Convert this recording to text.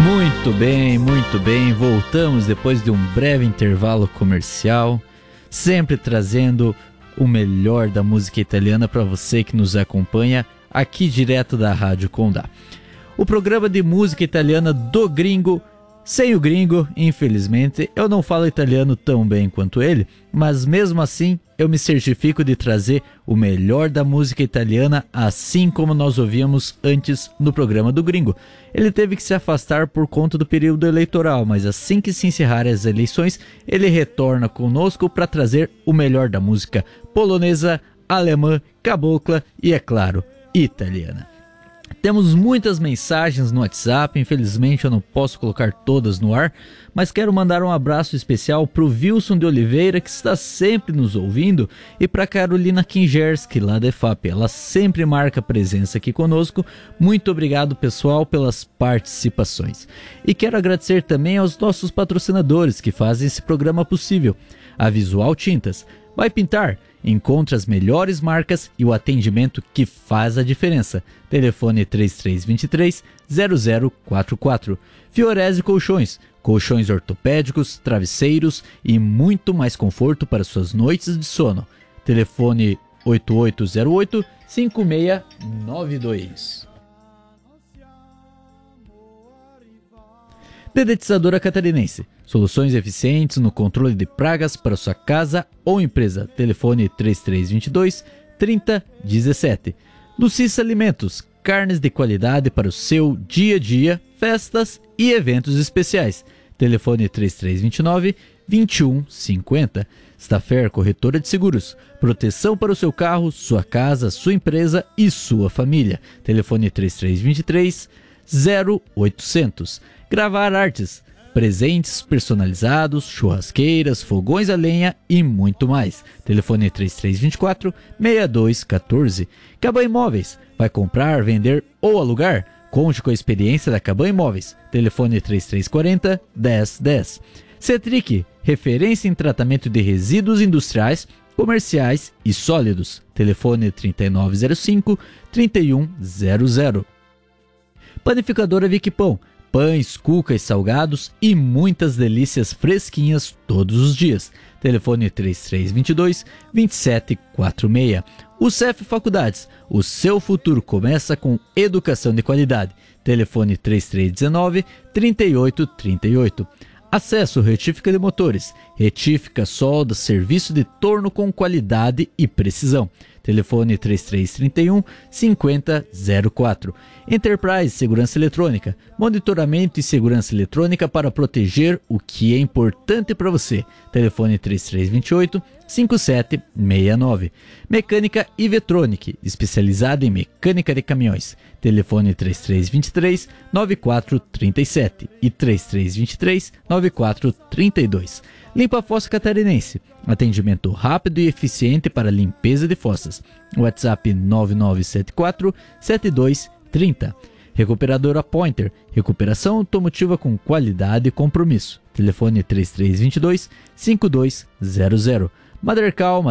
Muito bem, voltamos depois de um breve intervalo comercial, sempre trazendo o melhor da música italiana para você que nos acompanha aqui direto da Rádio Condá. O programa de música italiana do Gringo. Sem o gringo, infelizmente, eu não falo italiano tão bem quanto ele, mas mesmo assim eu me certifico de trazer o melhor da música italiana, assim como nós ouvíamos antes no programa do gringo. Ele teve que se afastar por conta do período eleitoral, mas assim que se encerrarem as eleições, ele retorna conosco para trazer o melhor da música polonesa, alemã, cabocla e, é claro, italiana. Temos muitas mensagens no WhatsApp, infelizmente eu não posso colocar todas no ar, mas quero mandar um abraço especial para o Wilson de Oliveira, que está sempre nos ouvindo, e para Carolina Kingerski, lá da EFAP. Ela sempre marca presença aqui conosco. Muito obrigado, pessoal, pelas participações. E quero agradecer também aos nossos patrocinadores que fazem esse programa possível. A Visual Tintas. Vai pintar? Encontre as melhores marcas e o atendimento que faz a diferença. Telefone 3323-0044. Fiorese Colchões. Colchões ortopédicos, travesseiros e muito mais conforto para suas noites de sono. Telefone 8808-5692. Dedetizadora Catarinense. Soluções eficientes no controle de pragas para sua casa ou empresa. Telefone 3322-3017. Lucissa Alimentos. Carnes de qualidade para o seu dia a dia, festas e eventos especiais. Telefone 3329-2150. Stafer Corretora de Seguros. Proteção para o seu carro, sua casa, sua empresa e sua família. Telefone 3323-0800. Gravar Artes. Presentes personalizados, churrasqueiras, fogões a lenha e muito mais. Telefone 3324-6214. Caban Imóveis. Vai comprar, vender ou alugar? Conte com a experiência da Caban Imóveis. Telefone 3340-1010. Cetric. Referência em tratamento de resíduos industriais, comerciais e sólidos. Telefone 3905-3100. Panificadora Vic Pão. Pães, cucas, salgados e muitas delícias fresquinhas todos os dias. Telefone 3322-2746. O CEF Faculdades. O seu futuro começa com educação de qualidade. Telefone 3319-3838. Acesso Retífica de Motores. Retífica, solda, serviço de torno com qualidade e precisão. Telefone 3331-5004. Enterprise Segurança Eletrônica. Monitoramento e segurança eletrônica para proteger o que é importante para você. Telefone 3328-5769. Mecânica Ivetronic, especializada em mecânica de caminhões. Telefone 3323-9437 e 3323-9432. Limpa Fossa Catarinense. Atendimento rápido e eficiente para limpeza de fossas. WhatsApp 9974-7230. Recuperadora Pointer. Recuperação automotiva com qualidade e compromisso. Telefone 3322-5200. Madercal